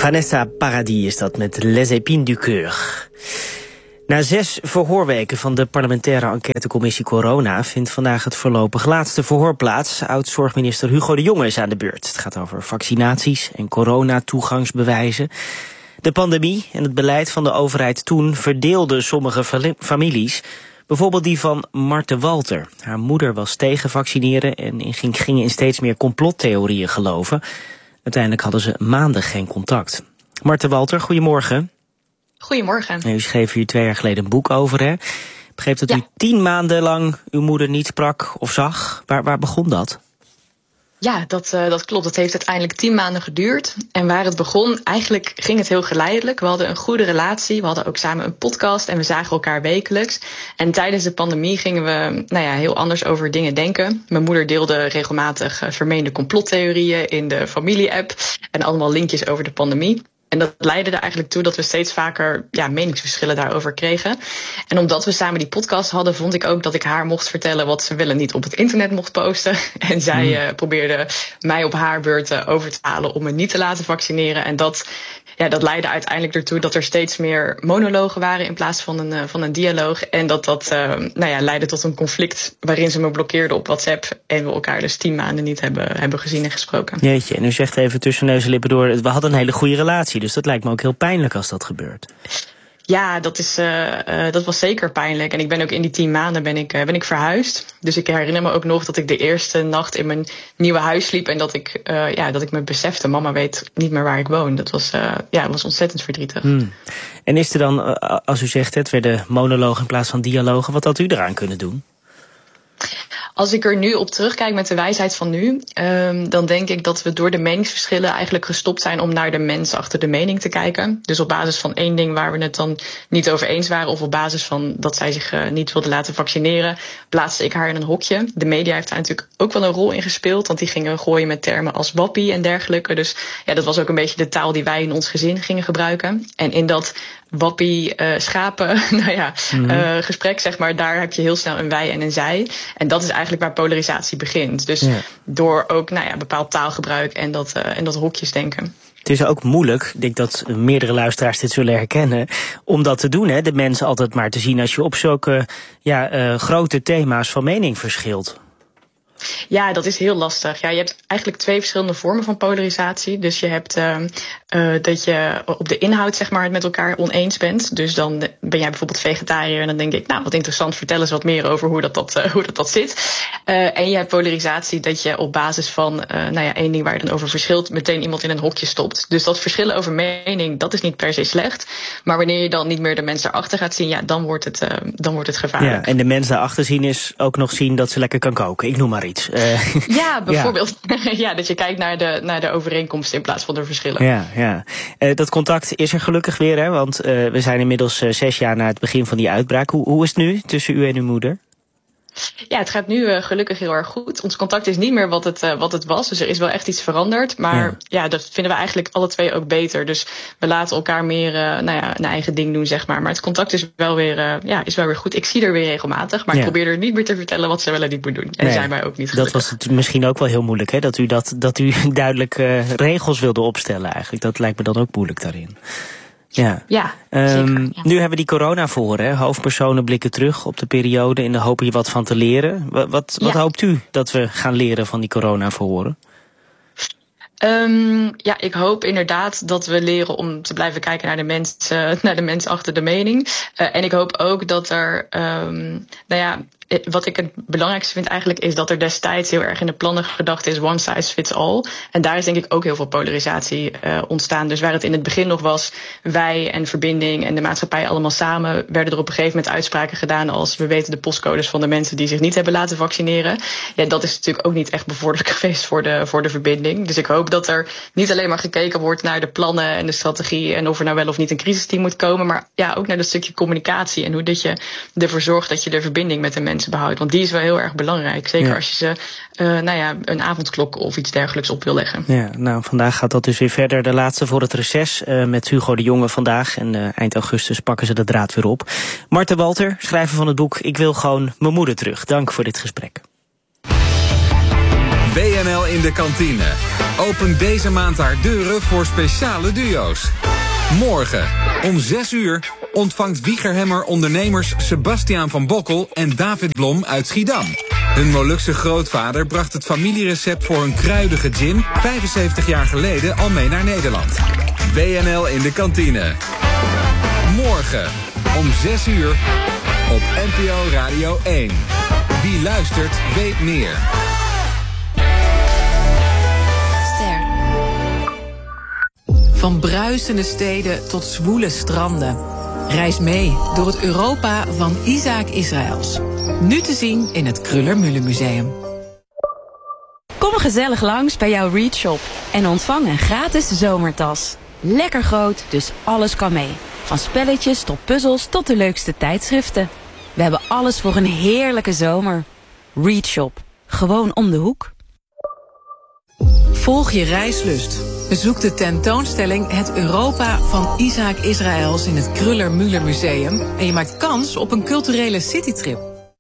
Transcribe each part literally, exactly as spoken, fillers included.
Vanessa Paradis is dat met Les Épines du Coeur. Na zes verhoorweken van de parlementaire enquêtecommissie Corona vindt vandaag het voorlopig laatste verhoor plaats. Oud-zorgminister Hugo de Jonge is aan de beurt. Het gaat over vaccinaties en corona-toegangsbewijzen. De pandemie en het beleid van de overheid toen verdeelden sommige families. Bijvoorbeeld die van Marthe Walter. Haar moeder was tegen vaccineren en ging, ging in steeds meer complottheorieën geloven. Uiteindelijk hadden ze maanden geen contact. Marthe Walter, goedemorgen. Goedemorgen. U schreef hier twee jaar geleden een boek over, hè? Ik begreep dat ja. u tien maanden lang uw moeder niet sprak of zag. Waar, waar begon dat? Ja, dat, uh, dat klopt. Het heeft uiteindelijk tien maanden geduurd. En waar het begon, eigenlijk ging het heel geleidelijk. We hadden een goede relatie. We hadden ook samen een podcast en we zagen elkaar wekelijks. En tijdens de pandemie gingen we nou ja, heel anders over dingen denken. Mijn moeder deelde regelmatig uh, vermeende complottheorieën in de familie-app. En allemaal linkjes over de pandemie. En dat leidde er eigenlijk toe dat we steeds vaker ja, meningsverschillen daarover kregen. En omdat we samen die podcast hadden, vond ik ook dat ik haar mocht vertellen wat ze willen niet op het internet mocht posten. En zij uh, probeerde mij op haar beurt uh, over te halen om me niet te laten vaccineren. En dat, ja, dat leidde uiteindelijk ertoe dat er steeds meer monologen waren in plaats van een, uh, van een dialoog. En dat dat uh, nou ja, leidde tot een conflict waarin ze me blokkeerde op WhatsApp. En we elkaar dus tien maanden niet hebben, hebben gezien en gesproken. Jeetje, en u zegt even tussen neus en lippen door, we hadden een hele goede relatie. Dus dat lijkt me ook heel pijnlijk als dat gebeurt. Ja, dat, is, uh, uh, dat was zeker pijnlijk. En ik ben ook in die tien maanden ben ik, uh, ben ik verhuisd. Dus ik herinner me ook nog dat ik de eerste nacht in mijn nieuwe huis sliep. En dat ik, uh, ja, dat ik me besefte, mama weet niet meer waar ik woon. Dat was, uh, ja, was ontzettend verdrietig. Hmm. En is er dan, uh, als u zegt, het werden monologen in plaats van dialogen. Wat had u eraan kunnen doen? Als ik er nu op terugkijk met de wijsheid van nu, um, dan denk ik dat we door de meningsverschillen eigenlijk gestopt zijn om naar de mens achter de mening te kijken. Dus op basis van één ding waar we het dan niet over eens waren, of op basis van dat zij zich uh, niet wilde laten vaccineren, plaatste ik haar in een hokje. De media heeft daar natuurlijk ook wel een rol in gespeeld, want die gingen gooien met termen als wappie en dergelijke. Dus ja, dat was ook een beetje de taal die wij in ons gezin gingen gebruiken. En in dat wappie, uh, schapen, nou ja, mm-hmm. uh, gesprek, zeg maar, daar heb je heel snel een wij en een zij. En dat is eigenlijk waar polarisatie begint. Dus ja. door ook, nou ja, bepaald taalgebruik en dat, uh, en dat hokjesdenken. Het is ook moeilijk, ik denk dat meerdere luisteraars dit zullen herkennen, om dat te doen, hè, de mensen altijd maar te zien als je op zulke ja, uh, grote thema's van mening verschilt. Ja, dat is heel lastig. Ja, je hebt eigenlijk twee verschillende vormen van polarisatie. Dus je hebt uh, uh, dat je op de inhoud zeg maar het met elkaar oneens bent. Dus dan ben jij bijvoorbeeld vegetariër en dan denk ik, nou wat interessant, vertel eens wat meer over hoe dat, dat, uh, hoe dat, dat zit. Uh, en je hebt polarisatie dat je op basis van uh, nou ja, één ding waar je dan over verschilt, meteen iemand in een hokje stopt. Dus dat verschillen over mening, dat is niet per se slecht. Maar wanneer je dan niet meer de mensen erachter gaat zien, ja, dan wordt het, uh, dan wordt het gevaarlijk. Ja, en de mensen daarachter zien is ook nog zien dat ze lekker kan koken. Ik noem maar iets. Uh, ja, bijvoorbeeld. Ja. ja, dat je kijkt naar de, naar de overeenkomsten in plaats van de verschillen. Ja, ja. Uh, dat contact is er gelukkig weer, hè? Want uh, we zijn inmiddels uh, zes jaar na het begin van die uitbraak. Hoe, hoe is het nu tussen u en uw moeder? Ja, het gaat nu uh, gelukkig heel erg goed. Ons contact is niet meer wat het, uh, wat het was. Dus er is wel echt iets veranderd. Maar ja. ja, dat vinden we eigenlijk alle twee ook beter. Dus we laten elkaar meer uh, nou ja, een eigen ding doen, zeg maar. Maar het contact is wel weer, uh, ja, is wel weer goed. Ik zie er weer regelmatig. Maar ja. ik probeer er niet meer te vertellen wat ze wel en niet moet doen. En nee, zij mij ook niet gelukkig. Dat was het misschien ook wel heel moeilijk, hè? Dat u, dat, dat u duidelijk uh, regels wilde opstellen eigenlijk. Dat lijkt me dan ook moeilijk daarin. Ja, ja, um, zeker, ja. Nu hebben we die corona voor, hè? Hoofdpersonen blikken terug op de periode in de hoop hier wat van te leren. Wat, wat, ja. wat hoopt u dat we gaan leren van die corona-verhoren? Um, ja, ik hoop inderdaad dat we leren om te blijven kijken naar de mens, uh, naar de mens achter de mening. Uh, en ik hoop ook dat er, um, nou ja, wat ik het belangrijkste vind eigenlijk is dat er destijds heel erg in de plannen gedacht is one size fits all. En daar is denk ik ook heel veel polarisatie uh, ontstaan. Dus waar het in het begin nog was wij en verbinding en de maatschappij allemaal samen, werden er op een gegeven moment uitspraken gedaan als we weten de postcodes van de mensen die zich niet hebben laten vaccineren. Ja, dat is natuurlijk ook niet echt bevorderlijk geweest voor de, voor de verbinding. Dus ik hoop dat er niet alleen maar gekeken wordt naar de plannen en de strategie en of er nou wel of niet een crisisteam moet komen, maar ja, ook naar dat stukje communicatie en hoe dat je ervoor zorgt dat je de verbinding met de mensen behoudt. Want die is wel heel erg belangrijk. Zeker ja. als je ze uh, nou ja, een avondklok of iets dergelijks op wil leggen. Ja, nou, vandaag gaat dat dus weer verder. De laatste voor het reces uh, met Hugo de Jonge vandaag. En uh, eind augustus pakken ze de draad weer op. Marthe Walter, schrijver van het boek Ik wil gewoon mijn moeder terug. Dank voor dit gesprek. B N L in de kantine opent deze maand haar deuren voor speciale duo's. Morgen om zes uur ontvangt Wiegerhemmer ondernemers Sebastiaan van Bokkel en David Blom uit Schiedam. Hun Molukse grootvader bracht het familierecept voor een kruidige gin vijfenzeventig jaar geleden al mee naar Nederland. B N L in de kantine. Morgen om zes uur op N P O Radio één. Wie luistert, weet meer. Van bruisende steden tot zwoele stranden. Reis mee door het Europa van Isaac Israëls. Nu te zien in het Kruller-Müller Museum. Kom gezellig langs bij jouw Read Shop en ontvang een gratis zomertas. Lekker groot, dus alles kan mee. Van spelletjes tot puzzels tot de leukste tijdschriften. We hebben alles voor een heerlijke zomer. Read Shop. Gewoon om de hoek. Volg je reislust. Bezoek de tentoonstelling Het Europa van Isaac Israëls in het Kruller-Müller Museum en je maakt kans op een culturele citytrip.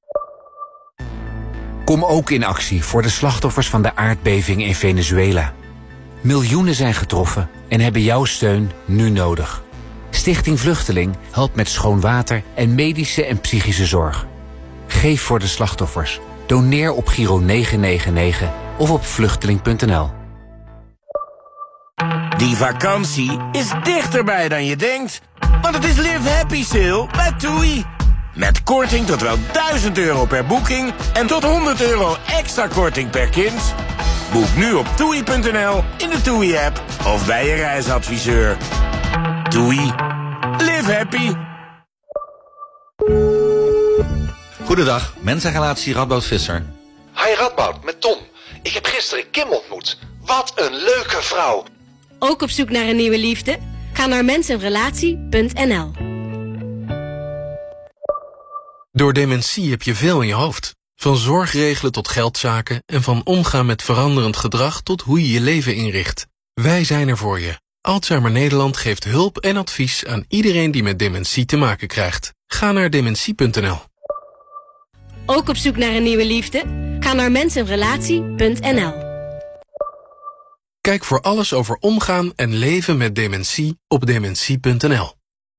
Kom ook in actie voor de slachtoffers van de aardbeving in Venezuela. Miljoenen zijn getroffen en hebben jouw steun nu nodig. Stichting Vluchteling helpt met schoon water en medische en psychische zorg. Geef voor de slachtoffers. Doneer op Giro negen negen negen of op vluchteling punt n l. Die vakantie is dichterbij dan je denkt. Want het is Live Happy Sale bij TUI. Met korting tot wel duizend euro per boeking en tot honderd euro extra korting per kind. Boek nu op toei punt n l, in de TUI-app of bij je reisadviseur. TUI. Live happy. Goedendag, mensenrelatie Radboud Visser. Hi Radboud, met Tom. Ik heb gisteren Kim ontmoet. Wat een leuke vrouw. Ook op zoek naar een nieuwe liefde? Ga naar mensenrelatie punt n l. Door dementie heb je veel in je hoofd. Van zorgregelen tot geldzaken en van omgaan met veranderend gedrag tot hoe je je leven inricht. Wij zijn er voor je. Alzheimer Nederland geeft hulp en advies aan iedereen die met dementie te maken krijgt. Ga naar dementie punt n l. Ook op zoek naar een nieuwe liefde? Ga naar mensenrelatie punt n l. Kijk voor alles over omgaan en leven met dementie op dementie punt n l.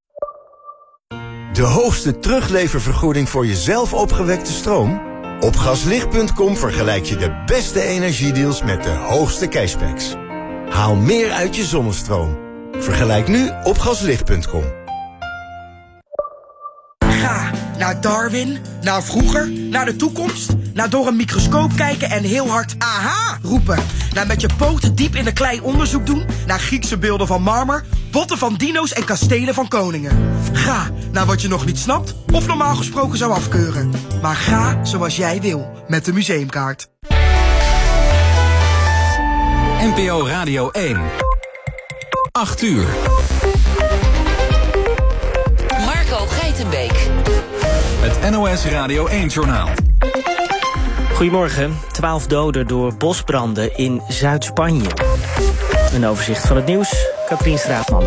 De hoogste terugleververgoeding voor je zelf opgewekte stroom? Op gaslicht punt com vergelijk je de beste energiedeals met de hoogste cashbacks. Haal meer uit je zonnestroom. Vergelijk nu op gaslicht punt com. Ga naar Darwin, naar vroeger, naar de toekomst, naar door een microscoop kijken en heel hard aha roepen. Naar met je poten diep in de klei onderzoek doen, naar Griekse beelden van marmer, botten van dino's en kastelen van koningen. Ga naar wat je nog niet snapt of normaal gesproken zou afkeuren. Maar ga zoals jij wil met de museumkaart. N P O Radio één. acht uur. Marco Geitenbeek. Het N O S Radio één-journaal. Goedemorgen. Twaalf doden door bosbranden in Zuid-Spanje. Een overzicht van het nieuws. Katrien Straatman.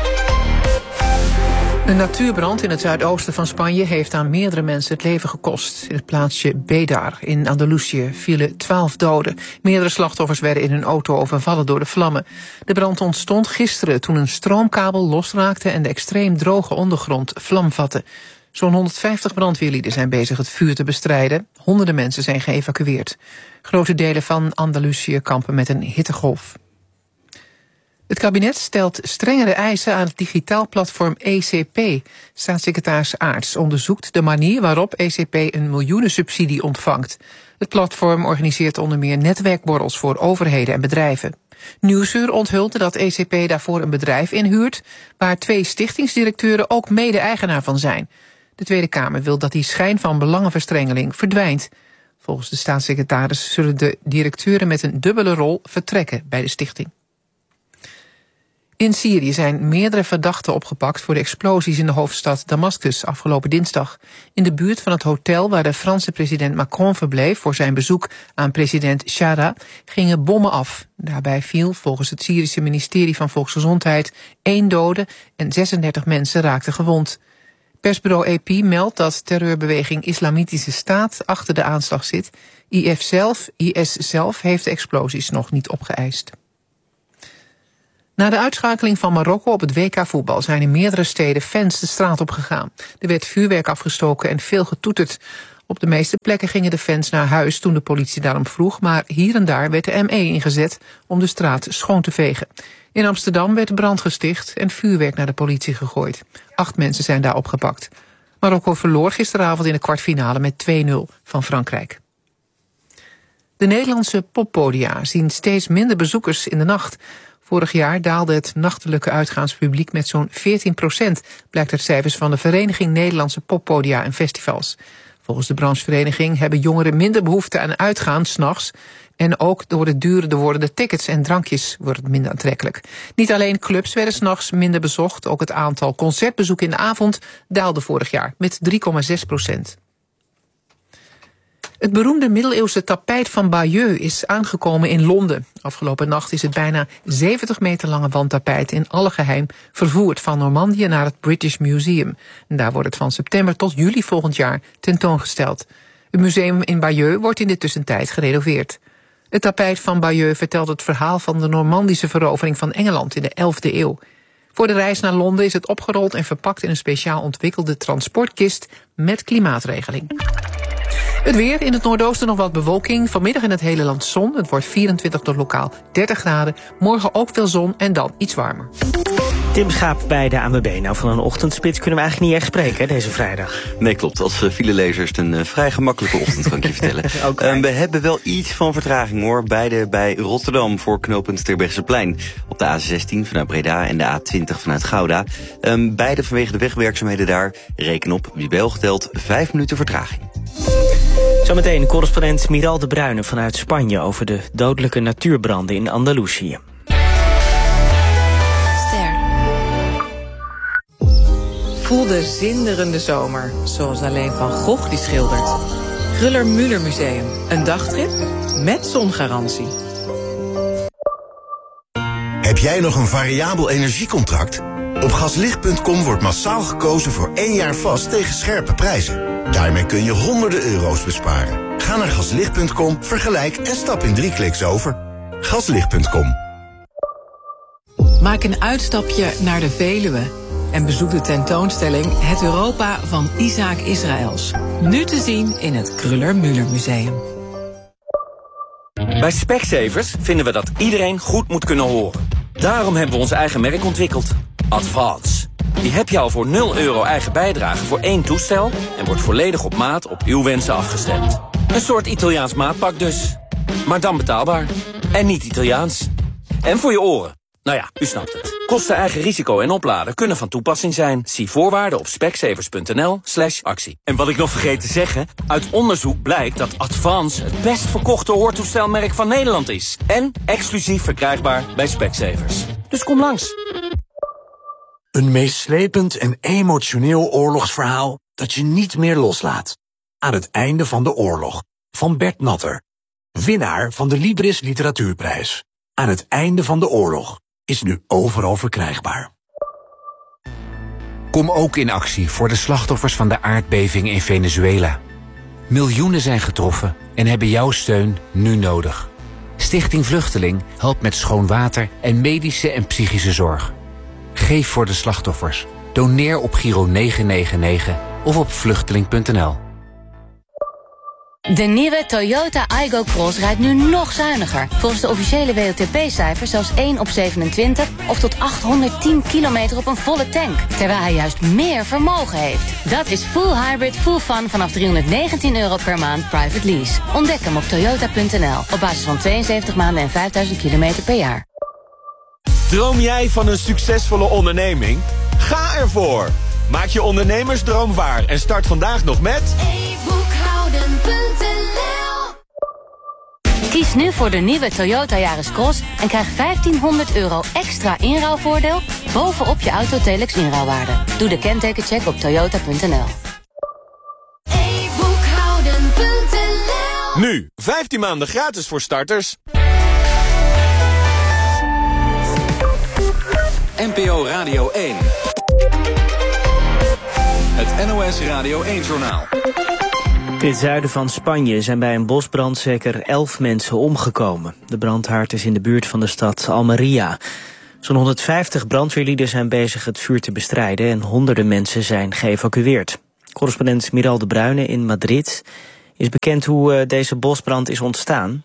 Een natuurbrand in het zuidoosten van Spanje heeft aan meerdere mensen het leven gekost. In het plaatsje Bedar in Andalusië vielen twaalf doden. Meerdere slachtoffers werden in hun auto overvallen door de vlammen. De brand ontstond gisteren toen een stroomkabel losraakte en de extreem droge ondergrond vlam vatte. Zo'n honderdvijftig brandweerlieden zijn bezig het vuur te bestrijden. Honderden mensen zijn geëvacueerd. Grote delen van Andalusië kampen met een hittegolf. Het kabinet stelt strengere eisen aan het digitaal platform E C P. Staatssecretaris Aerts onderzoekt de manier waarop E C P een miljoenensubsidie ontvangt. Het platform organiseert onder meer netwerkborrels voor overheden en bedrijven. Nieuwsuur onthulde dat E C P daarvoor een bedrijf inhuurt, waar twee stichtingsdirecteuren ook mede-eigenaar van zijn. De Tweede Kamer wil dat die schijn van belangenverstrengeling verdwijnt. Volgens de staatssecretaris zullen de directeuren met een dubbele rol vertrekken bij de stichting. In Syrië zijn meerdere verdachten opgepakt voor de explosies in de hoofdstad Damascus afgelopen dinsdag. In de buurt van het hotel waar de Franse president Macron verbleef voor zijn bezoek aan president Chara gingen bommen af. Daarbij viel volgens het Syrische ministerie van Volksgezondheid één dode en zesendertig mensen raakten gewond. Persbureau A P meldt dat terreurbeweging Islamitische Staat achter de aanslag zit. I F zelf, I S zelf heeft de explosies nog niet opgeëist. Na de uitschakeling van Marokko op het W K voetbal zijn in meerdere steden fans de straat op gegaan. Er werd vuurwerk afgestoken en veel getoeterd. Op de meeste plekken gingen de fans naar huis toen de politie daarom vroeg, maar hier en daar werd de M E ingezet om de straat schoon te vegen. In Amsterdam werd brand gesticht en vuurwerk naar de politie gegooid. Acht mensen zijn daar opgepakt. Marokko verloor gisteravond in de kwartfinale met twee nul van Frankrijk. De Nederlandse poppodia zien steeds minder bezoekers in de nacht. Vorig jaar daalde het nachtelijke uitgaanspubliek met zo'n veertien procent, blijkt uit cijfers van de Vereniging Nederlandse Poppodia en Festivals. Volgens de branchevereniging hebben jongeren minder behoefte aan uitgaan 's nachts. En ook door de duurder wordende tickets en drankjes wordt het minder aantrekkelijk. Niet alleen clubs werden 's nachts minder bezocht, ook het aantal concertbezoeken in de avond daalde vorig jaar met drie komma zes procent. Het beroemde middeleeuwse tapijt van Bayeux is aangekomen in Londen. Afgelopen nacht is het bijna zeventig meter lange wandtapijt in alle geheim vervoerd van Normandië naar het British Museum. En daar wordt het van september tot juli volgend jaar tentoongesteld. Het museum in Bayeux wordt in de tussentijd gerenoveerd. Het tapijt van Bayeux vertelt het verhaal van de Normandische verovering van Engeland in de elfde eeuw. Voor de reis naar Londen is het opgerold en verpakt in een speciaal ontwikkelde transportkist met klimaatregeling. Het weer, in het noordoosten nog wat bewolking. Vanmiddag in het hele land zon. Het wordt vierentwintig tot lokaal dertig graden. Morgen ook veel zon en dan iets warmer. Tim Schaap bij de A N W B. Nou, van een ochtendspits kunnen we eigenlijk niet echt spreken, hè, deze vrijdag. Nee, klopt. Als uh, filelezer is het een uh, vrij gemakkelijke ochtend, kan ik je vertellen. Okay. Um, we hebben wel iets van vertraging, hoor. Beide bij Rotterdam voor knooppunt Terbrechtseplein. Op de A zestien vanuit Breda en de A twintig vanuit Gouda. Um, beide vanwege de wegwerkzaamheden daar. Reken op, wie bij geteld, vijf minuten vertraging. Zometeen correspondent Miral de Bruyne vanuit Spanje over de dodelijke natuurbranden in Andalusië. Ster. Voel de zinderende zomer, zoals alleen Van Gogh die schildert. Kruller-Müller Museum, een dagtrip met zongarantie. Heb jij nog een variabel energiecontract? Op gaslicht punt com wordt massaal gekozen voor één jaar vast tegen scherpe prijzen. Daarmee kun je honderden euro's besparen. Ga naar gaslicht punt com, vergelijk en stap in drie kliks over. gaslicht punt com. Maak een uitstapje naar de Veluwe en bezoek de tentoonstelling Het Europa van Isaac Israëls. Nu te zien in het Kruller-Müller Museum. Bij Specsavers vinden we dat iedereen goed moet kunnen horen. Daarom hebben we ons eigen merk ontwikkeld. Advance. Die heb je al voor nul euro eigen bijdrage voor één toestel en wordt volledig op maat op uw wensen afgestemd. Een soort Italiaans maatpak dus. Maar dan betaalbaar. En niet Italiaans. En voor je oren. Nou ja, u snapt het. Kosten, eigen risico en opladen kunnen van toepassing zijn. Zie voorwaarden op specsavers punt n l slash actie. En wat ik nog vergeet te zeggen, uit onderzoek blijkt dat Advance het best verkochte hoortoestelmerk van Nederland is. En exclusief verkrijgbaar bij Specsavers. Dus kom langs. Een meeslepend en emotioneel oorlogsverhaal dat je niet meer loslaat. Aan het einde van de oorlog. Van Bert Natter. Winnaar van de Libris Literatuurprijs. Aan het einde van de oorlog. Is nu overal verkrijgbaar. Kom ook in actie voor de slachtoffers van de aardbeving in Venezuela. Miljoenen zijn getroffen en hebben jouw steun nu nodig. Stichting Vluchteling helpt met schoon water en medische en psychische zorg. Geef voor de slachtoffers. Doneer op Giro negen negen negen of op vluchteling punt n l. De nieuwe Toyota Aygo Cross rijdt nu nog zuiniger. Volgens de officiële W L T P-cijfers zelfs één op zevenentwintig... of tot achthonderdtien kilometer op een volle tank. Terwijl hij juist meer vermogen heeft. Dat is full hybrid, full fun vanaf driehonderdnegentien euro per maand private lease. Ontdek hem op toyota punt n l. Op basis van tweeënzeventig maanden en vijfduizend kilometer per jaar. Droom jij van een succesvolle onderneming? Ga ervoor! Maak je ondernemersdroom waar en start vandaag nog met e boekhouden punt n l. Kies nu voor de nieuwe Toyota Yaris Cross en krijg vijftienhonderd euro extra inruilvoordeel bovenop je Autotelex inruilwaarde. Doe de kentekencheck op toyota punt n l. e boekhouden punt n l. Nu, vijftien maanden gratis voor starters. N P O Radio één. Het N O S Radio één-journaal. In het zuiden van Spanje zijn bij een bosbrand zeker elf mensen omgekomen. De brandhaard is in de buurt van de stad Almería. Zo'n honderdvijftig brandweerlieden zijn bezig het vuur te bestrijden en honderden mensen zijn geëvacueerd. Correspondent Miral de Bruyne in Madrid. Is bekend hoe uh, deze bosbrand is ontstaan?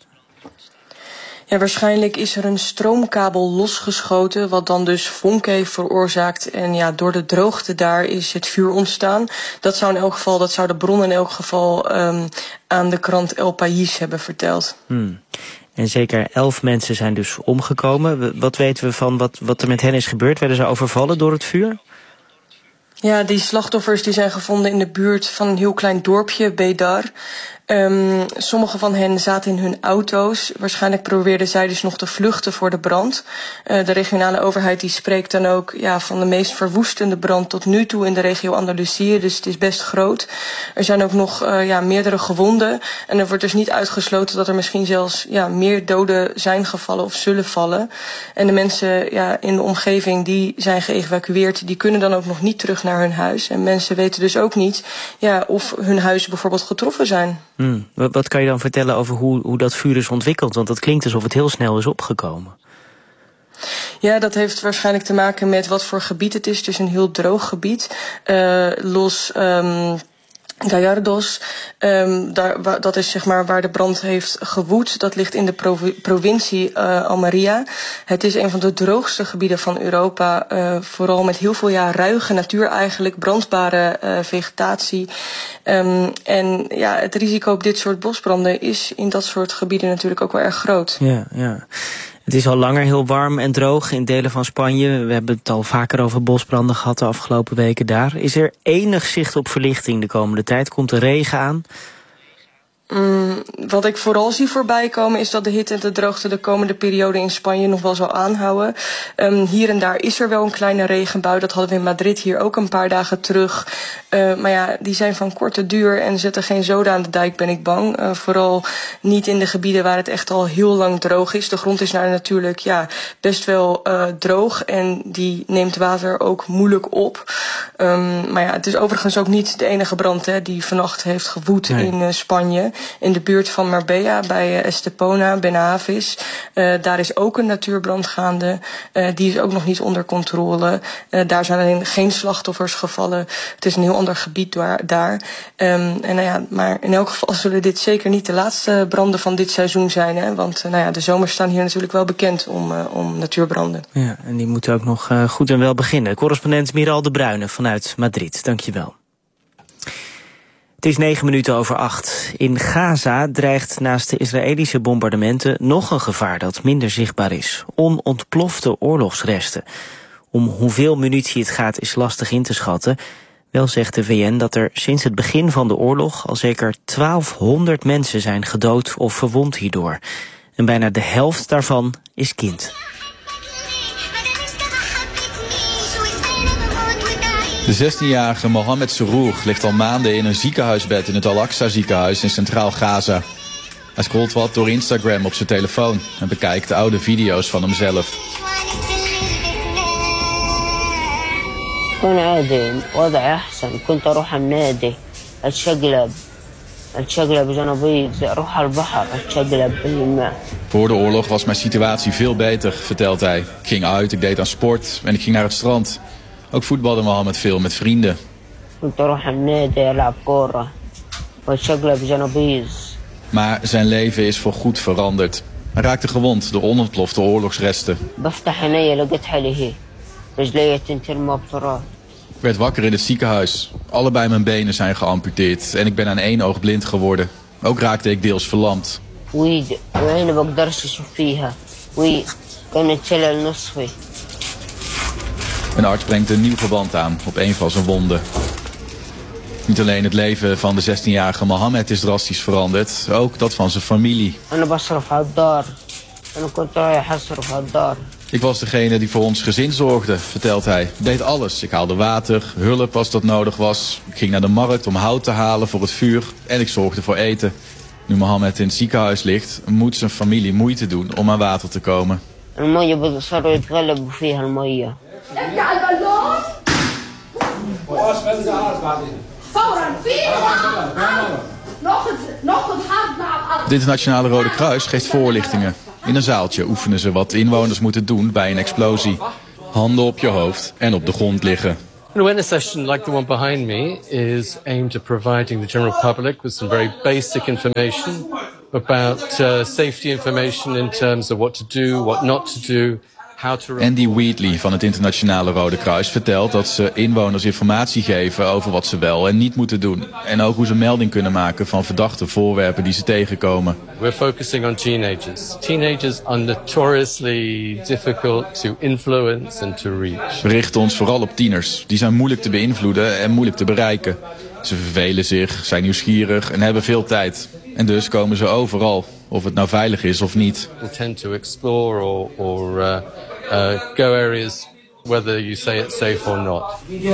Ja, waarschijnlijk is er een stroomkabel losgeschoten, wat dan dus vonken heeft veroorzaakt. En ja, door de droogte daar is het vuur ontstaan. Dat zou in elk geval, dat zou de bron in elk geval um, aan de krant El País hebben verteld. Hmm. En zeker elf mensen zijn dus omgekomen. Wat weten we van wat, wat er met hen is gebeurd? Werden ze overvallen door het vuur? Ja, die slachtoffers die zijn gevonden in de buurt van een heel klein dorpje, Bedar. Um, sommige van hen zaten in hun auto's. Waarschijnlijk probeerden zij dus nog te vluchten voor de brand. Uh, de regionale overheid die spreekt dan ook ja, van de meest verwoestende brand tot nu toe in de regio Andalusië. Dus het is best groot. Er zijn ook nog uh, ja, meerdere gewonden. En er wordt dus niet uitgesloten dat er misschien zelfs ja, meer doden zijn gevallen of zullen vallen. En de mensen ja, in de omgeving die zijn geëvacueerd, die kunnen dan ook nog niet terug naar hun huis. En mensen weten dus ook niet ja, of hun huizen bijvoorbeeld getroffen zijn. Hmm. Wat kan je dan vertellen over hoe, hoe dat vuur is ontwikkeld? Want dat klinkt alsof het heel snel is opgekomen. Ja, dat heeft waarschijnlijk te maken met wat voor gebied het is. Het is een heel droog gebied. Uh, Los um, Gallardos, um, daar, dat is zeg maar waar de brand heeft gewoed. Dat ligt in de provi- provincie uh, Almería. Het is een van de droogste gebieden van Europa. Uh, vooral met heel veel ja, ruige natuur eigenlijk, brandbare uh, vegetatie. Um, en ja, het risico op dit soort bosbranden is in dat soort gebieden natuurlijk ook wel erg groot. Ja, ja. Het is al langer heel warm en droog in delen van Spanje. We hebben het al vaker over bosbranden gehad de afgelopen weken daar. Is er enig zicht op verlichting de komende tijd? Komt er regen aan? Mm, wat ik vooral zie voorbij komen is dat de hitte en de droogte de komende periode in Spanje nog wel zal aanhouden. Um, hier en daar is er wel een kleine regenbui. Dat hadden we in Madrid hier ook een paar dagen terug. Uh, maar ja, die zijn van korte duur en zetten geen zoden aan de dijk, ben ik bang. Uh, vooral niet in de gebieden waar het echt al heel lang droog is. De grond is daar natuurlijk ja, best wel uh, droog en die neemt water ook moeilijk op. Um, maar ja, het is overigens ook niet de enige brand hè, die vannacht heeft gewoed nee. in uh, Spanje. In de buurt van Marbella, bij uh, Estepona, Benavis. Uh, daar is ook een natuurbrand gaande. Uh, die is ook nog niet onder controle. Uh, daar zijn alleen geen slachtoffers gevallen. Het is een heel ander gebied daar. daar. Um, en, nou ja, maar in elk geval zullen dit zeker niet de laatste branden van dit seizoen zijn. Hè? Want uh, nou ja, de zomers staan hier natuurlijk wel bekend om, uh, om natuurbranden. Ja, en die moeten ook nog uh, goed en wel beginnen. Correspondent Miral de Bruyne vanuit Madrid. Dank je wel. Het is negen minuten over acht. In Gaza dreigt naast de Israëlische bombardementen nog een gevaar dat minder zichtbaar is. Onontplofte oorlogsresten. Om hoeveel munitie het gaat is lastig in te schatten. Wel zegt de V N dat er sinds het begin van de oorlog al zeker twaalfhonderd mensen zijn gedood of verwond hierdoor. En bijna de helft daarvan is kind. De zestienjarige Mohamed Serour ligt al maanden in een ziekenhuisbed in het Al-Aqsa ziekenhuis in Centraal Gaza. Hij scrolt wat door Instagram op zijn telefoon en bekijkt oude video's van hemzelf. Voor de oorlog was mijn situatie veel beter, vertelt hij. Ik ging uit, ik deed aan sport en ik ging naar het strand. Ook voetbalde Mohammed veel met vrienden. Maar zijn leven is voorgoed veranderd. Hij raakte gewond door onontplofte oorlogsresten. Ik werd wakker in het ziekenhuis. Allebei mijn benen zijn geamputeerd en ik ben aan één oog blind geworden. Ook raakte ik deels verlamd. Een arts brengt een nieuw verband aan op een van zijn wonden. Niet alleen het leven van de zestienjarige Mohammed is drastisch veranderd, ook dat van zijn familie. Ik was degene die voor ons gezin zorgde, vertelt hij. Ik deed alles. Ik haalde water, hulp als dat nodig was. Ik ging naar de markt om hout te halen voor het vuur en ik zorgde voor eten. Nu Mohammed in het ziekenhuis ligt, moet zijn familie moeite doen om aan water te komen. Het Internationale Rode Kruis geeft voorlichtingen. In een zaaltje oefenen ze wat inwoners moeten doen bij een explosie. Handen op je hoofd en op de grond liggen. An awareness session like the one behind me is aimed at providing the general public with some very basic information about uh, safety information in terms of what to do, what not to do. Andy Wheatley van het Internationale Rode Kruis vertelt dat ze inwoners informatie geven over wat ze wel en niet moeten doen. En ook hoe ze melding kunnen maken van verdachte voorwerpen die ze tegenkomen. We're focusing on teenagers. Teenagers are notoriously difficult to influence and to reach. We richten ons vooral op tieners. Die zijn moeilijk te beïnvloeden en moeilijk te bereiken. Ze vervelen zich, zijn nieuwsgierig en hebben veel tijd. En dus komen ze overal, of het nou veilig is of niet. We tend to explore or, or uh, uh, go areas whether you say it's safe or not.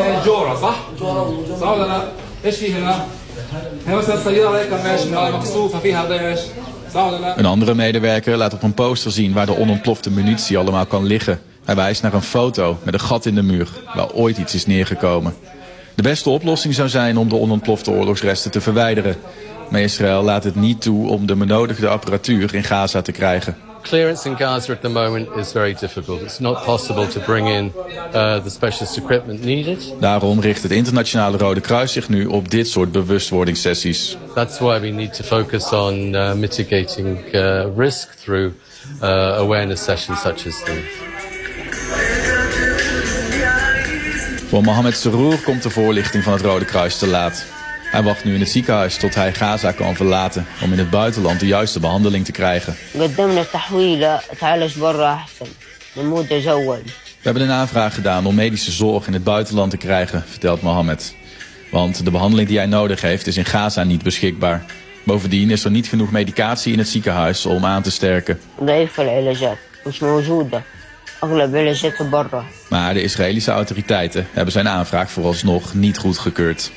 Een andere medewerker laat op een poster zien waar de onontplofte munitie allemaal kan liggen. Hij wijst naar een foto met een gat in de muur waar ooit iets is neergekomen. De beste oplossing zou zijn om de onontplofte oorlogsresten te verwijderen. Maar Israël laat het niet toe om de benodigde apparatuur in Gaza te krijgen. Clearance in Gaza at the moment is very difficult. It's not possible to bring in uh, the specialist equipment needed. Daarom richt het Internationale Rode Kruis zich nu op dit soort bewustwordingssessies. That's why we need to focus on uh, mitigating uh, risk through uh, awareness sessions such as these. Voor Mohamed Sarour komt de voorlichting van het Rode Kruis te laat. Hij wacht nu in het ziekenhuis tot hij Gaza kan verlaten om in het buitenland de juiste behandeling te krijgen. We hebben een aanvraag gedaan om medische zorg in het buitenland te krijgen, vertelt Mohamed. Want de behandeling die hij nodig heeft is in Gaza niet beschikbaar. Bovendien is er niet genoeg medicatie in het ziekenhuis om aan te sterken. Maar de Israëlische autoriteiten hebben zijn aanvraag vooralsnog niet goedgekeurd.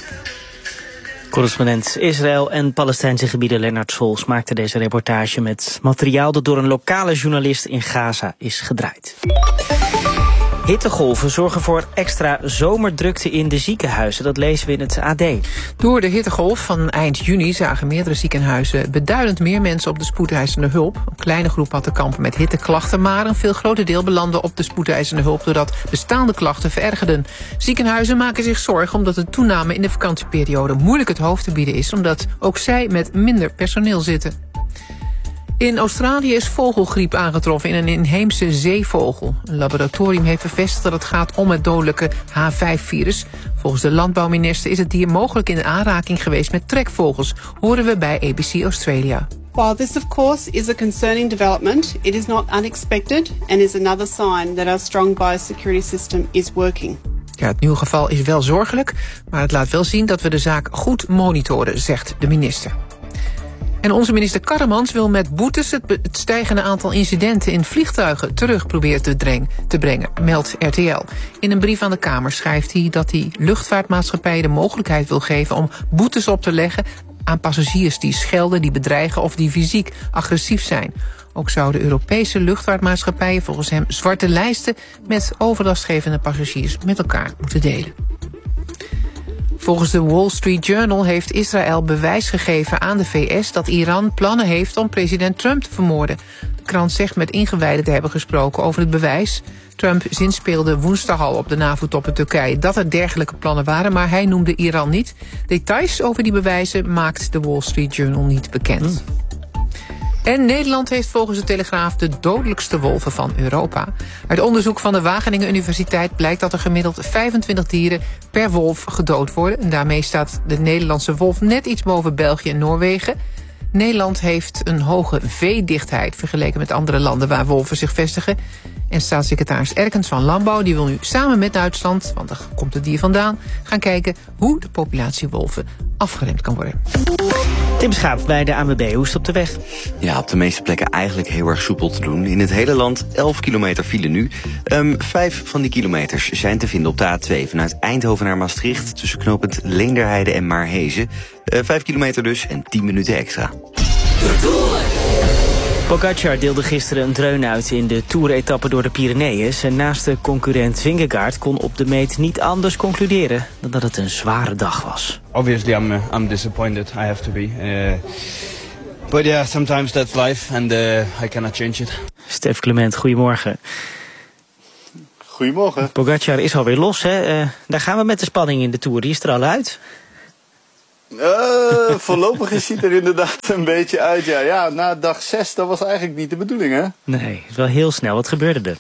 Correspondent Israël en Palestijnse gebieden Lennart Scholz maakte deze reportage met materiaal dat door een lokale journalist in Gaza is gedraaid. Hittegolven zorgen voor extra zomerdrukte in de ziekenhuizen. Dat lezen we in het A D. Door de hittegolf van eind juni zagen meerdere ziekenhuizen beduidend meer mensen op de spoedeisende hulp. Een kleine groep had te kampen met hitteklachten, maar een veel groter deel belandde op de spoedeisende hulp doordat bestaande klachten verergerden. Ziekenhuizen maken zich zorgen omdat de toename in de vakantieperiode moeilijk het hoofd te bieden is, omdat ook zij met minder personeel zitten. In Australië is vogelgriep aangetroffen in een inheemse zeevogel. Een laboratorium heeft bevestigd dat het gaat om het dodelijke H vijf virus. Volgens de landbouwminister is het dier mogelijk in aanraking geweest met trekvogels, horen we bij A B C Australia. While this of course is a concerning development, it is not unexpected and is another sign that our strong biosecurity system is working. Ja, het nieuwe geval is wel zorgelijk, maar het laat wel zien dat we de zaak goed monitoren, zegt de minister. En onze minister Karremans wil met boetes het, het stijgende aantal incidenten in vliegtuigen terug proberen te, dreng, te brengen, meldt R T L. In een brief aan de Kamer schrijft hij dat hij luchtvaartmaatschappijen de mogelijkheid wil geven om boetes op te leggen aan passagiers die schelden, die bedreigen of die fysiek agressief zijn. Ook zouden Europese luchtvaartmaatschappijen volgens hem zwarte lijsten met overlastgevende passagiers met elkaar moeten delen. Volgens de Wall Street Journal heeft Israël bewijs gegeven aan de V S dat Iran plannen heeft om president Trump te vermoorden. De krant zegt met ingewijden te hebben gesproken over het bewijs. Trump zinspeelde woensdag al op de NAVO-top in Turkije dat er dergelijke plannen waren, maar hij noemde Iran niet. Details over die bewijzen maakt de Wall Street Journal niet bekend. Mm. En Nederland heeft volgens de Telegraaf de dodelijkste wolven van Europa. Uit onderzoek van de Wageningen Universiteit blijkt dat er gemiddeld vijfentwintig dieren per wolf gedood worden. En daarmee staat de Nederlandse wolf net iets boven België en Noorwegen. Nederland heeft een hoge veedichtheid vergeleken met andere landen waar wolven zich vestigen. En staatssecretaris Erkens van Landbouw die wil nu samen met Duitsland, want daar komt het dier vandaan, gaan kijken hoe de populatie wolven afgeremd kan worden. Tim Schaap bij de A N W B. Hoe is het op de weg? Ja, op de meeste plekken eigenlijk heel erg soepel te doen. In het hele land elf kilometer file nu. Um, vijf van die kilometers zijn te vinden op de A twee vanuit Eindhoven naar Maastricht, tussen knooppunt Leenderheide en Maarhezen. Uh, vijf kilometer dus en tien minuten extra. Pogacar deelde gisteren een dreun uit in de Tour-etappe door de Pyreneeën. Zijn naaste concurrent Vingegaard kon op de meet niet anders concluderen dan dat het een zware dag was. Obviously I'm, uh, I'm disappointed, I have to be. Uh, but yeah, sometimes that's life and uh, I cannot change it. Stef Clement, goedemorgen. Goedemorgen. Pogacar is alweer los, hè? Uh, daar gaan we met de spanning in de Tour. Die is er al uit. Uh, voorlopig ziet het er inderdaad een beetje uit, ja. Ja, na dag zes, dat was eigenlijk niet de bedoeling, hè? Nee, het is wel heel snel. Wat gebeurde er?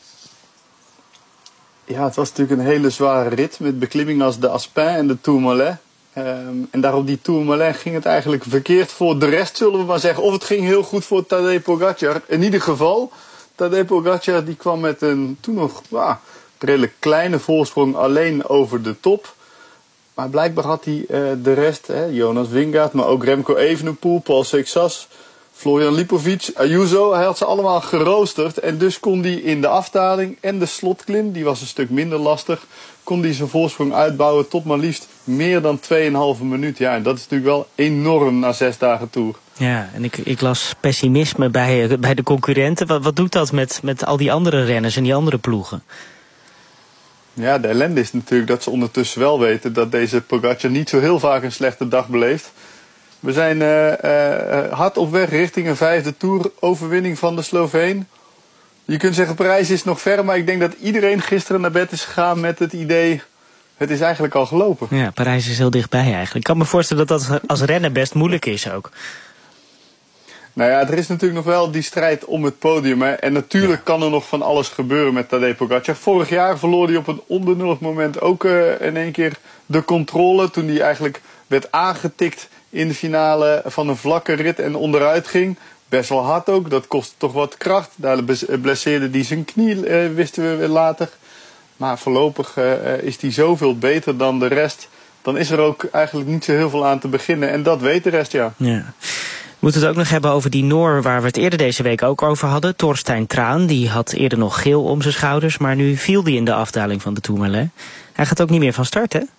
Ja, het was natuurlijk een hele zware rit met beklimmingen als de Aspin en de Tourmalet. Um, en daar op die Tourmalet ging het eigenlijk verkeerd voor de rest, zullen we maar zeggen. Of het ging heel goed voor Tadej Pogacar. In ieder geval, Tadej Pogacar die kwam met een toen nog ah, redelijk kleine voorsprong alleen over de top. Maar blijkbaar had hij uh, de rest, hè, Jonas Vingegaard, maar ook Remco Evenepoel, Paul Seixas, Florian Lipovic, Ayuso. Hij had ze allemaal geroosterd en dus kon hij in de afdaling en de slotklim, die was een stuk minder lastig, kon hij zijn voorsprong uitbouwen tot maar liefst meer dan twee komma vijf minuut. Ja, en dat is natuurlijk wel enorm na zes dagen Tour. Ja, en ik, ik las pessimisme bij, bij de concurrenten. Wat, wat doet dat met, met al die andere renners en die andere ploegen? Ja, de ellende is natuurlijk dat ze ondertussen wel weten dat deze Pogacar niet zo heel vaak een slechte dag beleeft. We zijn uh, uh, hard op weg richting een vijfde Tour-overwinning van de Sloveen. Je kunt zeggen, Parijs is nog ver, maar ik denk dat iedereen gisteren naar bed is gegaan met het idee, het is eigenlijk al gelopen. Ja, Parijs is heel dichtbij eigenlijk. Ik kan me voorstellen dat dat als renner best moeilijk is ook. Nou ja, er is natuurlijk nog wel die strijd om het podium. Hè. En natuurlijk ja. kan er nog van alles gebeuren met Tadej Pogacar. Vorig jaar verloor hij op een onbenullig moment ook uh, in één keer de controle. Toen hij eigenlijk werd aangetikt in de finale van een vlakke rit en onderuit ging. Best wel hard ook, dat kostte toch wat kracht. Daar blesseerde hij zijn knie, uh, wisten we later. Maar voorlopig uh, is hij zoveel beter dan de rest. Dan is er ook eigenlijk niet zo heel veel aan te beginnen. En dat weet de rest, ja. Ja. We moeten het ook nog hebben over die Noor waar we het eerder deze week ook over hadden. Torstein Traan, die had eerder nog geel om zijn schouders, maar nu viel hij in de afdaling van de Tourmalet. Hij gaat ook niet meer van start, hè?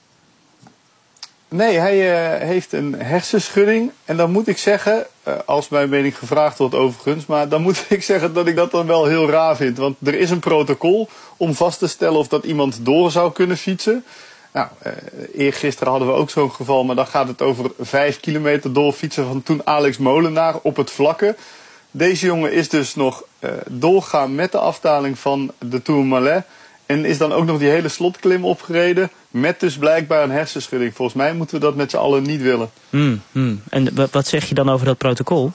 Nee, hij uh, heeft een hersenschudding. En dan moet ik zeggen, uh, als mijn mening gevraagd wordt overigens, maar dan moet ik zeggen dat ik dat dan wel heel raar vind. Want er is een protocol om vast te stellen of dat iemand door zou kunnen fietsen. Nou, uh, eergisteren hadden we ook zo'n geval, maar dan gaat het over vijf kilometer doorfietsen van toen Alex Molenaar op het vlakke. Deze jongen is dus nog uh, doorgaan met de afdaling van de Tourmalet. En is dan ook nog die hele slotklim opgereden. Met dus blijkbaar een hersenschudding. Volgens mij moeten we dat met z'n allen niet willen. Mm, mm. En wat zeg je dan over dat protocol?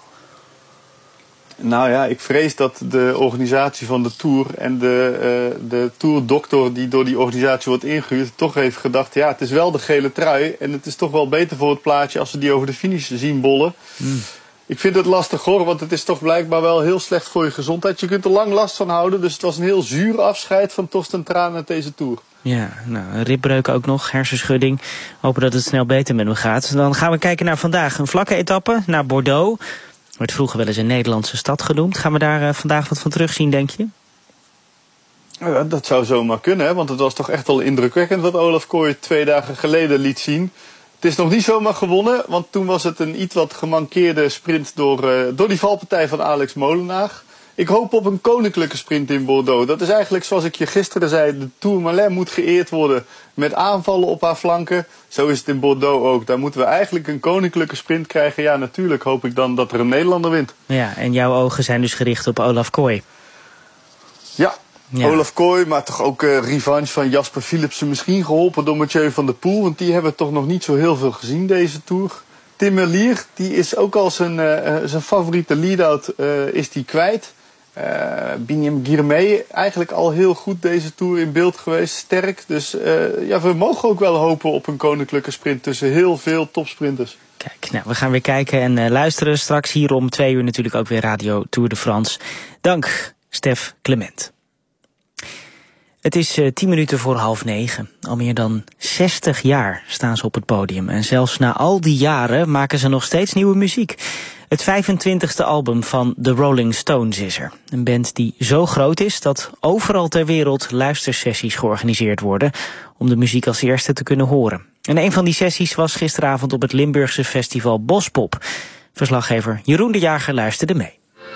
Nou ja, ik vrees dat de organisatie van de Tour en de, uh, de Tourdokter die door die organisatie wordt ingehuurd, toch heeft gedacht, ja, het is wel de gele trui en het is toch wel beter voor het plaatje als we die over de finish zien bollen. Mm. Ik vind het lastig hoor, want het is toch blijkbaar wel heel slecht voor je gezondheid. Je kunt er lang last van houden, dus het was een heel zuur afscheid van Torstein Traan uit deze Tour. Ja, nou, ribbreuk ook nog, hersenschudding. Hopen dat het snel beter met hem gaat. Dan gaan we kijken naar vandaag. Een vlakke etappe naar Bordeaux. Wordt vroeger wel eens een Nederlandse stad genoemd. Gaan we daar uh, vandaag wat van terugzien, denk je? Ja, dat zou zomaar kunnen, hè? Want het was toch echt wel indrukwekkend wat Olaf Kooi twee dagen geleden liet zien. Het is nog niet zomaar gewonnen, want toen was het een iets wat gemankeerde sprint door, uh, door die valpartij van Alex Molenaar. Ik hoop op een koninklijke sprint in Bordeaux. Dat is eigenlijk zoals ik je gisteren zei, de Tourmalet moet geëerd worden met aanvallen op haar flanken. Zo is het in Bordeaux ook. Daar moeten we eigenlijk een koninklijke sprint krijgen. Ja, natuurlijk hoop ik dan dat er een Nederlander wint. Ja, en jouw ogen zijn dus gericht op Olaf Kooi. Ja. Ja. Olaf Kooi, maar toch ook uh, revanche van Jasper Philipsen. Misschien geholpen door Mathieu van der Poel. Want die hebben toch nog niet zo heel veel gezien deze Tour. Tim Merlier, die is ook al zijn, uh, zijn favoriete lead-out uh, is die kwijt. Uh, Biniam Girmay eigenlijk al heel goed deze Tour in beeld geweest. Sterk. Dus uh, ja, we mogen ook wel hopen op een koninklijke sprint tussen heel veel topsprinters. Kijk, nou, we gaan weer kijken en uh, luisteren. Straks hier om twee uur natuurlijk ook weer Radio Tour de France. Dank, Stef Clement. Het is uh, tien minuten voor half negen. Al meer dan zestig jaar staan ze op het podium. En zelfs na al die jaren maken ze nog steeds nieuwe muziek. Het vijfentwintigste album van The Rolling Stones is er. Een band die zo groot is dat overal ter wereld luistersessies georganiseerd worden om de muziek als eerste te kunnen horen. En een van die sessies was gisteravond op het Limburgse festival Bospop. Verslaggever Jeroen de Jager luisterde mee.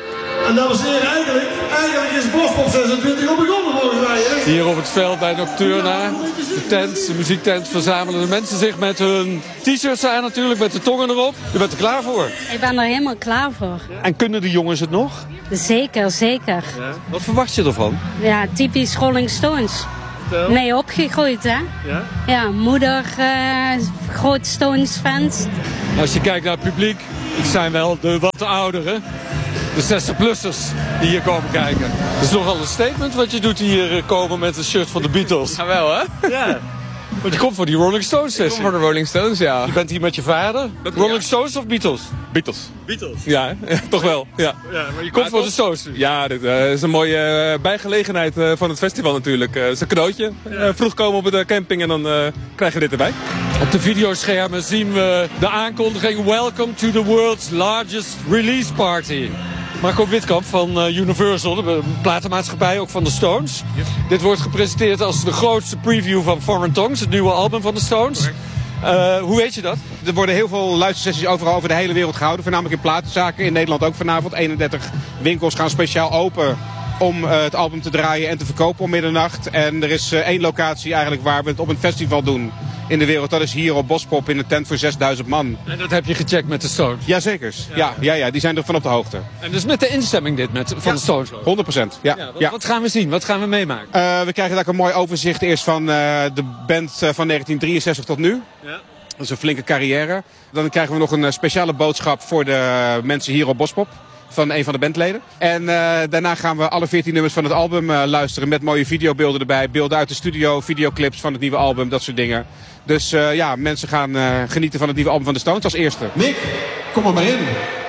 En dames en heren, eigenlijk, eigenlijk is Bospop zesentwintig al begonnen volgens mij. Hè? Hier op het veld bij Nocturna, de tent, de muziektent, verzamelen de mensen zich met hun t-shirts aan natuurlijk, met de tongen erop. Je bent er klaar voor. Ik ben er helemaal klaar voor. En kunnen de jongens het nog? Zeker, zeker. Ja. Wat verwacht je ervan? Ja, typisch Rolling Stones. Vertel. Mee opgegroeid, hè? Ja? Ja, moeder, uh, groot Stones-fans. Als je kijkt naar het publiek, ik zijn wel de wat ouderen. De zestig-plussers die hier komen kijken. Dat is nogal een statement wat je doet hier komen met een shirt van de Beatles. Ja, wel hè? Ja. Want je komt voor die Rolling Stones sessie. Ik kom voor de Rolling Stones, ja. Je bent hier met je vader. Dat Rolling ja. Stones of Beatles? Beatles. Beatles? Ja, toch wel. Ja, ja maar je komt ja, voor de Stones. Ja, dat uh, is een mooie uh, bijgelegenheid uh, van het festival natuurlijk. Uh, het is een cadeautje. Uh, vroeg komen op de camping en dan uh, krijgen we dit erbij. Op de videoschermen zien we de aankondiging Welcome to the world's largest release party. Marco Witkamp van uh, Universal, de platenmaatschappij, ook van de Stones. Yes. Dit wordt gepresenteerd als de grootste preview van Foreign Tongues, het nieuwe album van de Stones. Uh, hoe weet je dat? Er worden heel veel luistersessies overal over de hele wereld gehouden. Voornamelijk in platenzaken. In Nederland ook vanavond. eenendertig winkels gaan speciaal open om uh, het album te draaien en te verkopen om middernacht. En er is uh, één locatie eigenlijk waar we het op een festival doen in de wereld. Dat is hier op Bospop in een tent voor zesduizend man. En dat heb je gecheckt met de Stones? Jazeker. Ja, ja, ja, ja, die zijn er van op de hoogte. En dus met de instemming dit met, van ja, de Stones? honderd procent. Ja. Ja, wat, ja. wat gaan we zien? Wat gaan we meemaken? Uh, we krijgen daar een mooi overzicht eerst van uh, de band uh, van negentien drieënzestig tot nu. Ja. Dat is een flinke carrière. Dan krijgen we nog een uh, speciale boodschap voor de uh, mensen hier op Bospop. Van een van de bandleden. En uh, daarna gaan we alle veertien nummers van het album uh, luisteren. Met mooie videobeelden erbij. Beelden uit de studio, videoclips van het nieuwe album. Dat soort dingen. Dus uh, ja, mensen gaan uh, genieten van het nieuwe album van de Stones als eerste. Mick, kom er maar in.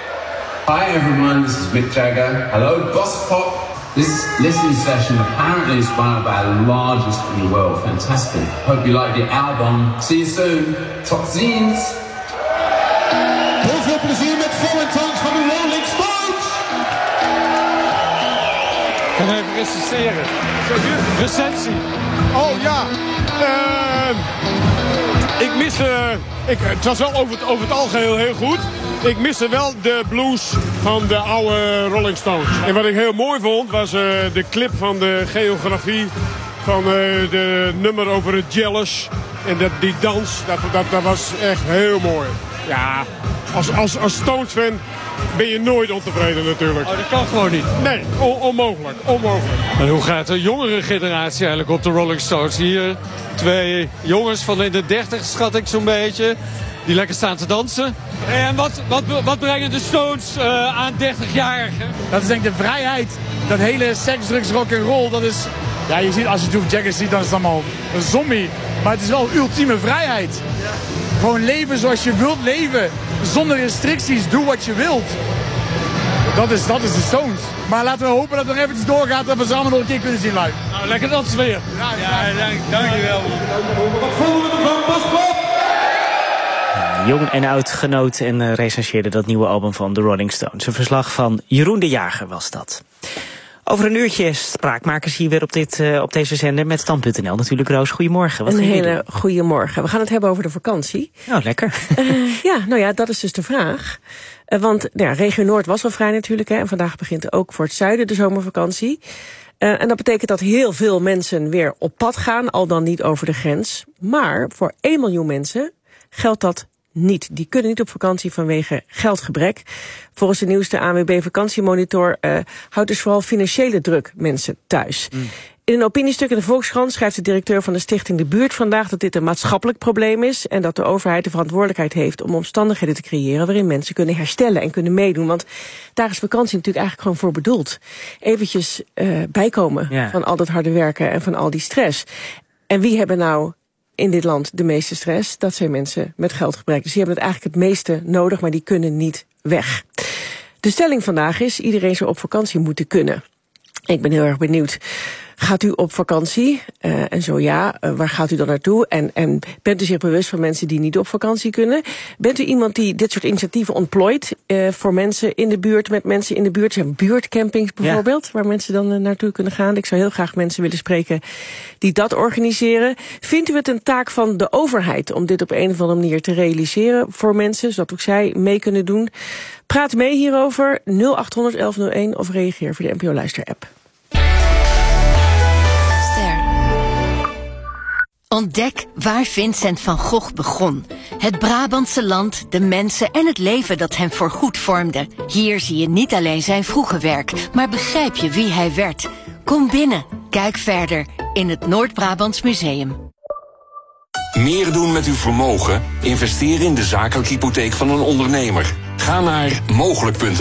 Hi everyone, this is Mick Jagger. Hello, Bospop. This listening session apparently inspired by the largest in the world. Fantastic. Hope you like the album. See you soon. Top scenes. Heel veel plezier met Foreign Tongues van de Rolling Stones. Ik kan even recenseren. Recensie. Oh ja. Uh, ik mis... Uh, ik, het was wel over het, over het algeheel heel goed. Ik miste wel de blues van de oude Rolling Stones. En wat ik heel mooi vond was uh, de clip van de geografie van uh, de nummer over het Jealous. En dat, die dans, dat, dat, dat was echt heel mooi. Ja, als, als, als Stones-fan ben je nooit ontevreden natuurlijk. Oh, dat kan gewoon niet? Nee, on, onmogelijk, onmogelijk. En hoe gaat de jongere generatie eigenlijk op de Rolling Stones? Hier twee jongens van in de dertig, schat ik zo'n beetje, die lekker staan te dansen. En wat, wat, wat brengen de Stones uh, aan dertig-jarigen? Dat is denk ik de vrijheid. Dat hele seks, drugs, rock en roll, dat is... Ja, je ziet, als je Duke Jagger ziet, dan is het allemaal een zombie. Maar het is wel ultieme vrijheid. Ja. Gewoon leven zoals je wilt leven. Zonder restricties, doe wat je wilt. Dat is, dat is de Stones. Maar laten we hopen dat het nog eventjes doorgaat en we ze allemaal nog een keer kunnen zien live. Nou, lekker dansen weer. Ja, ja, dank, dankjewel. Wat vonden we ervan, Bospop? Jong en oud genoot en uh, recenseerde dat nieuwe album van de Rolling Stones. Een verslag van Jeroen de Jager was dat. Over een uurtje spraakmakers hier weer op, dit, uh, op deze zender met stand punt n l natuurlijk. Roos, goedemorgen. Wat een hele goede morgen. We gaan het hebben over de vakantie. Oh, lekker. Uh, ja, nou ja, dat is dus de vraag. Uh, want nou ja, regio Noord was al vrij natuurlijk. Hè, en vandaag begint ook voor het zuiden de zomervakantie. Uh, en dat betekent dat heel veel mensen weer op pad gaan, al dan niet over de grens. Maar voor één miljoen mensen geldt dat niet. Die kunnen niet op vakantie vanwege geldgebrek. Volgens de nieuwste A N W B vakantiemonitor uh, houdt dus vooral financiële druk mensen thuis. Mm. In een opiniestuk in de Volkskrant schrijft de directeur van de stichting De Buurt vandaag dat dit een maatschappelijk probleem is en dat de overheid de verantwoordelijkheid heeft om omstandigheden te creëren waarin mensen kunnen herstellen en kunnen meedoen. Want daar is vakantie natuurlijk eigenlijk gewoon voor bedoeld. Eventjes uh, bijkomen ja. van al dat harde werken en van al die stress. En wie hebben nou in dit land de meeste stress? Dat zijn mensen met geldgebrek. Dus die hebben het eigenlijk het meeste nodig, maar die kunnen niet weg. De stelling vandaag is, iedereen zou op vakantie moeten kunnen. Ik ben heel erg benieuwd. Gaat u op vakantie? Uh, en zo ja, uh, waar gaat u dan naartoe? En, en bent u zich bewust van mensen die niet op vakantie kunnen? Bent u iemand die dit soort initiatieven ontplooit uh, voor mensen in de buurt, met mensen in de buurt? Er zijn buurtcampings bijvoorbeeld, ja. waar mensen dan uh, naartoe kunnen gaan. Ik zou heel graag mensen willen spreken die dat organiseren. Vindt u het een taak van de overheid om dit op een of andere manier te realiseren voor mensen, zodat ook zij mee kunnen doen? Praat mee hierover, nul acht honderd elf nul één of reageer via de N P O Luister-app. Ontdek waar Vincent van Gogh begon. Het Brabantse land, de mensen en het leven dat hem voorgoed vormde. Hier zie je niet alleen zijn vroege werk, maar begrijp je wie hij werd. Kom binnen, kijk verder in het Noord-Brabants Museum. Meer doen met uw vermogen? Investeer in de zakelijke hypotheek van een ondernemer. Ga naar mogelijk punt n l.